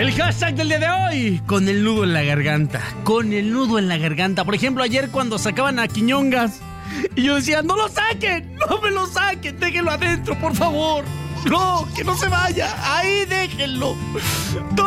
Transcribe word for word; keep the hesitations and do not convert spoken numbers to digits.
El hashtag del día de hoy, con el nudo en la garganta. Con el nudo en la garganta. Por ejemplo, ayer cuando sacaban a Quiñongas y yo decía, no lo saquen, no me lo saquen, déjenlo adentro, por favor. No, que no se vaya, ahí déjenlo.